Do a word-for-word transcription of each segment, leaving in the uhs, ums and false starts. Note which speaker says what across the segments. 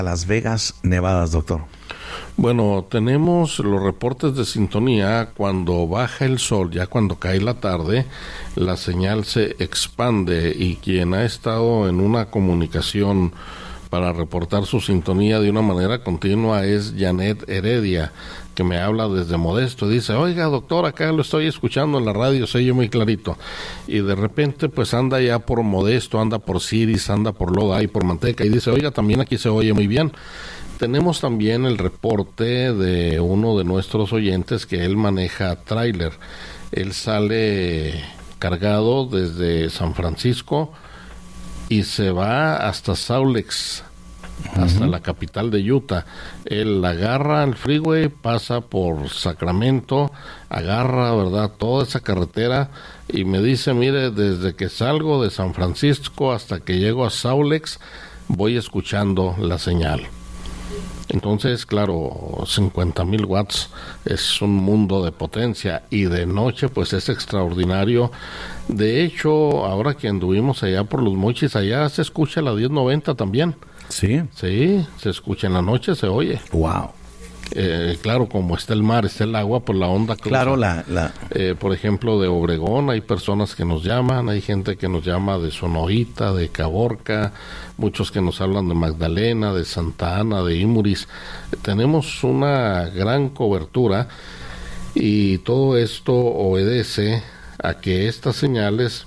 Speaker 1: Las Vegas, Nevada, doctor?
Speaker 2: Bueno, tenemos los reportes de sintonía cuando baja el sol, ya cuando cae la tarde, la señal se expande y quien ha estado en una comunicación para reportar su sintonía de una manera continua es Janet Heredia, que me habla desde Modesto. Dice, oiga, doctor, acá lo estoy escuchando en la radio, se oye muy clarito. Y de repente, pues anda ya por Modesto, anda por Ciris, anda por Lodi, por Manteca, y dice, oiga, también aquí se oye muy bien. Tenemos también el reporte de uno de nuestros oyentes que él maneja tráiler. Él sale cargado desde San Francisco y se va hasta Salt Lake, uh-huh. hasta la capital de Utah. Él agarra el freeway, pasa por Sacramento, agarra, ¿verdad?, toda esa carretera y me dice, mire, desde que salgo de San Francisco hasta que llego a Salt Lake, voy escuchando la señal. Entonces, claro, cincuenta mil watts es un mundo de potencia y de noche pues es extraordinario. De hecho, ahora que anduvimos allá por los Mochis, allá se escucha la diez noventa también.
Speaker 1: Sí.
Speaker 2: Sí, se escucha en la noche, se oye.
Speaker 1: Wow.
Speaker 2: Eh, claro, como está el mar, está el agua, pues la onda cruza.
Speaker 1: Claro, la... la...
Speaker 2: Eh, por ejemplo, de Obregón hay personas que nos llaman, hay gente que nos llama de Sonoita, de Caborca, muchos que nos hablan de Magdalena, de Santa Ana, de Imuris. Eh, tenemos una gran cobertura y todo esto obedece a que estas señales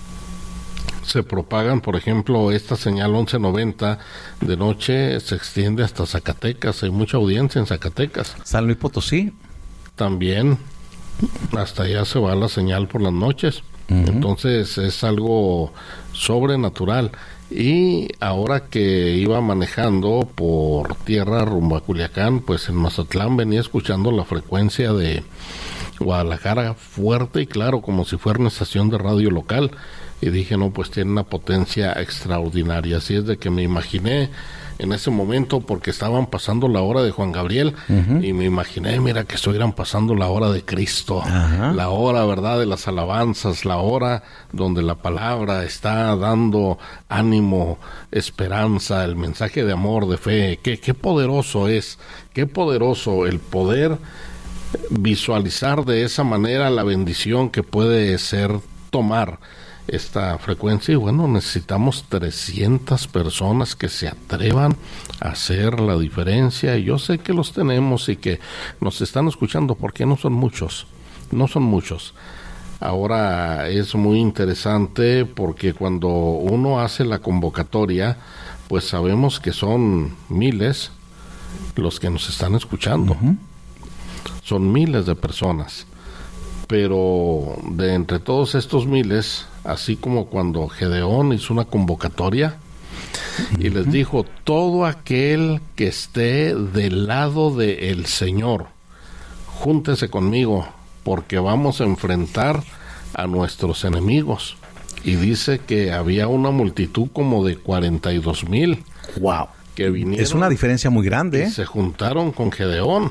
Speaker 2: se propagan. Por ejemplo, esta señal once noventa de noche se extiende hasta Zacatecas, hay mucha audiencia en Zacatecas.
Speaker 1: San Luis Potosí.
Speaker 2: También, hasta allá se va la señal por las noches. Uh-huh. Entonces es algo sobrenatural. Y ahora que iba manejando por tierra rumbo a Culiacán, pues en Mazatlán venía escuchando la frecuencia de Guadalajara fuerte y claro, como si fuera una estación de radio local. Y dije, no, pues tiene una potencia extraordinaria. Así es de que me imaginé en ese momento, porque estaban pasando la hora de Juan Gabriel, uh-huh. y me imaginé, mira, que estuvieran pasando la hora de Cristo, uh-huh. la hora, ¿verdad?, de las alabanzas, la hora donde la palabra está dando ánimo, esperanza, el mensaje de amor, de fe. Qué, qué poderoso es, qué poderoso el poder visualizar de esa manera la bendición que puede ser tomar esta frecuencia. Y bueno, necesitamos trescientas personas que se atrevan a hacer la diferencia. Y yo sé que los tenemos y que nos están escuchando, porque no son muchos, no son muchos. Ahora es muy interesante porque cuando uno hace la convocatoria, pues sabemos que son miles los que nos están escuchando. Uh-huh. Son miles de personas. Pero de entre todos estos miles, así como cuando Gedeón hizo una convocatoria y les dijo, todo aquel que esté del lado del Señor, júntese conmigo, porque vamos a enfrentar a nuestros enemigos. Y dice que había una multitud como de cuarenta y dos mil.
Speaker 1: Wow.
Speaker 2: Que vinieron.
Speaker 1: Es una diferencia muy grande.
Speaker 2: Y
Speaker 1: ¿eh?
Speaker 2: se juntaron con Gedeón.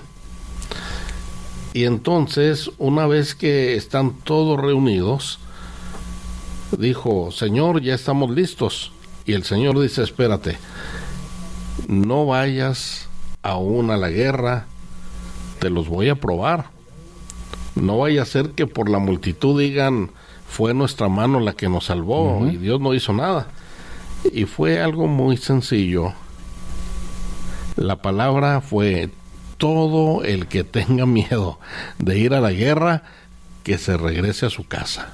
Speaker 2: Y entonces, una vez que están todos reunidos, dijo, Señor, ya estamos listos. Y el Señor dice, espérate, no vayas aún a la guerra, te los voy a probar. No vaya a ser que por la multitud digan, fue nuestra mano la que nos salvó, uh-huh. y Dios no hizo nada. Y fue algo muy sencillo. La palabra fue, todo el que tenga miedo de ir a la guerra, que se regrese a su casa.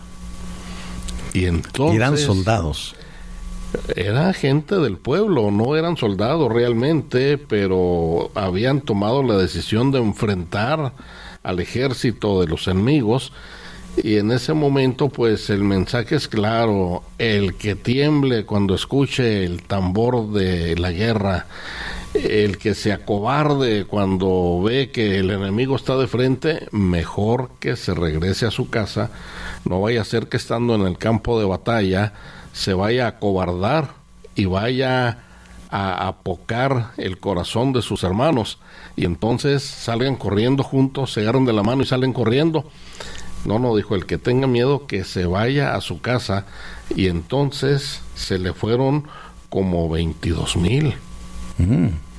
Speaker 2: Y entonces
Speaker 1: eran soldados.
Speaker 2: Era gente del pueblo, no eran soldados realmente, pero habían tomado la decisión de enfrentar al ejército de los enemigos. Y en ese momento, pues el mensaje es claro: el que tiemble cuando escuche el tambor de la guerra, el que se acobarde cuando ve que el enemigo está de frente, mejor que se regrese a su casa. No vaya a ser que estando en el campo de batalla se vaya a acobardar y vaya a apocar el corazón de sus hermanos, y entonces salgan corriendo juntos, se agarran de la mano y salen corriendo. No, no, dijo, el que tenga miedo que se vaya a su casa. Y entonces se le fueron como veintidós mil. Mm.